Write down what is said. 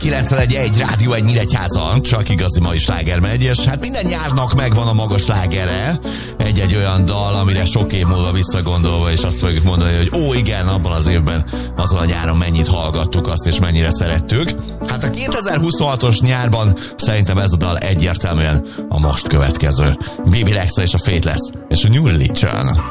91.1 Rádió 1 Nyíregyházan, csak igazi mai sláger megy, és hát minden nyárnak megvan a maga slágere, egy-egy olyan dal, amire sok év múlva visszagondolva, és azt fogjuk mondani, hogy ó igen, abban az évben, azon a nyáron mennyit hallgattuk azt, és mennyire szerettük. Hát a 2026-os nyárban szerintem ez a dal egyértelműen a most következő. Bibi Rexha és a Faithless és a New Religion.